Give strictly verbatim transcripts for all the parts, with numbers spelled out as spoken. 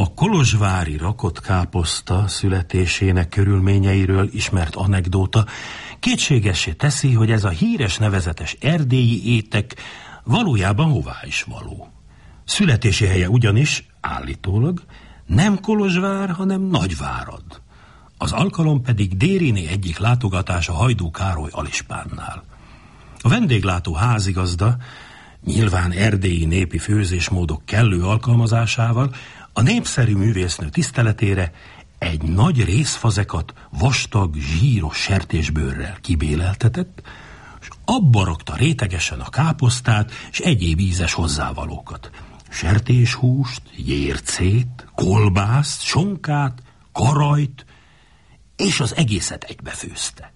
A kolozsvári rakott káposzta születésének körülményeiről ismert anekdóta kétségessé teszi, hogy ez a híres nevezetes erdélyi étek valójában hová is való. Születési helye ugyanis, állítólag, nem Kolozsvár, hanem Nagyvárad. Az alkalom pedig Dériné egyik látogatása Hajdú Károly alispánnál. A vendéglátó házigazda, nyilván erdélyi népi főzésmódok kellő alkalmazásával, a népszerű művésznő tiszteletére egy nagy részfazekat vastag, zsíros sertésbőrrel kibéleltetett, és abba rakta rétegesen a káposztát és egyéb ízes hozzávalókat. Sertéshúst, jércét, kolbászt, sonkát, karajt, és az egészet egybefőzte.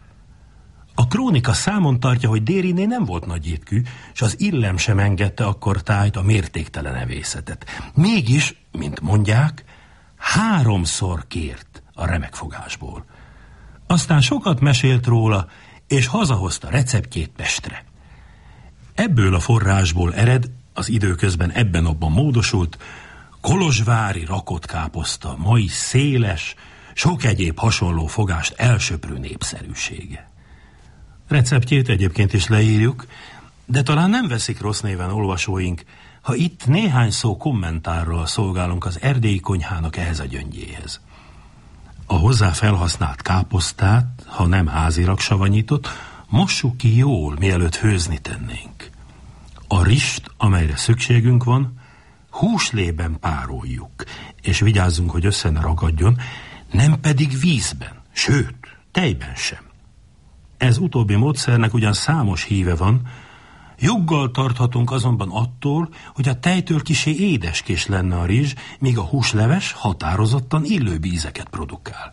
A krónika számon tartja, hogy Dériné nem volt nagy étkű, és az illem sem engedte akkor tájt a mértéktelen evészetet. Mégis, mint mondják, háromszor kért a remekfogásból. Aztán sokat mesélt róla, és hazahozta receptjét Pestre. Ebből a forrásból ered, az időközben ebben-abban módosult, kolozsvári rakott káposzta mai széles, sok egyéb hasonló fogást elsöprő népszerűsége. Receptjét egyébként is leírjuk, de talán nem veszik rossz néven olvasóink, ha itt néhány szó kommentárral szolgálunk az erdélyi konyhának ehhez a gyöngyéhez. A hozzá felhasznált káposztát, ha nem házilag savanyított, mossuk ki jól, mielőtt főzni tennénk. A rist, amelyre szükségünk van, húslében pároljuk, és vigyázzunk, hogy össze ne ragadjon, nem pedig vízben, sőt, tejben sem. Ez utóbbi módszernek ugyan számos híve van, joggal tarthatunk azonban attól, hogy a tejtől kissé édeskés lenne a rizs, míg a húsleves határozottan illőbb ízeket produkál.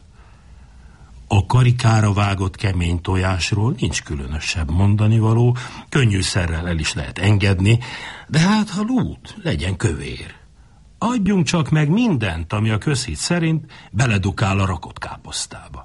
A karikára vágott kemény tojásról nincs különösebb mondanivaló, könnyűszerrel el is lehet engedni, de hát ha lút, legyen kövér. Adjunk csak meg mindent, ami a közhit szerint beledukál a rakott káposztába.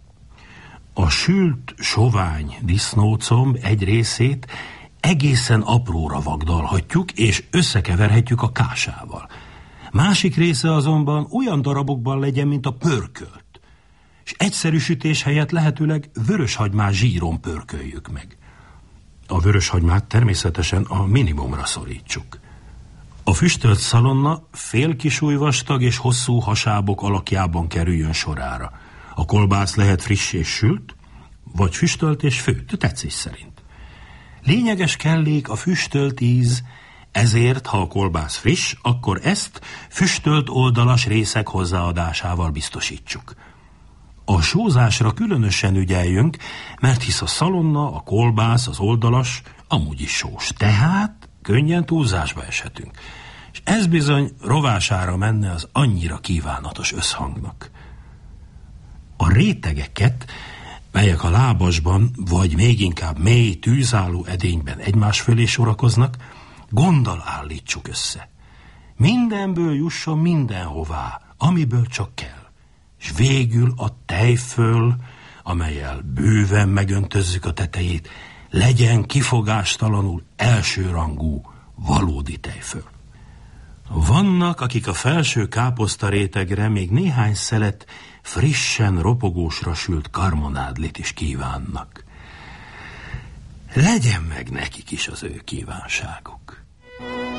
A sült, sovány disznócomb egy részét egészen apróra vagdalhatjuk, és összekeverhetjük a kásával. Másik része azonban olyan darabokban legyen, mint a pörkölt, és egyszerű sütés helyett lehetőleg vöröshagymás zsíron pörköljük meg. A vöröshagymát természetesen a minimumra szorítsuk. A füstölt szalonna fél kisúly vastag és hosszú hasábok alakjában kerüljön sorára. A kolbász lehet friss és sült, vagy füstölt és főtt, tetszés szerint. Lényeges kellék a füstölt íz, ezért, ha a kolbász friss, akkor ezt füstölt oldalas részek hozzáadásával biztosítsuk. A sózásra különösen ügyeljünk, mert hisz a szalonna, a kolbász, az oldalas amúgy is sós, tehát könnyen túlzásba eshetünk. És ez bizony rovására menne az annyira kívánatos összhangnak. A rétegeket, melyek a lábasban, vagy még inkább mély, tűzálló edényben egymás fölé sorakoznak, gonddal állítsuk össze. Mindenből jusson mindenhová, amiből csak kell. És végül a tejföl, amellyel bőven megöntözzük a tetejét, legyen kifogástalanul elsőrangú, valódi tejföl. Vannak, akik a felső káposzta rétegre még néhány szelet frissen ropogósra sült karmonádlit is kívánnak. Legyen meg nekik is az ő kívánságuk.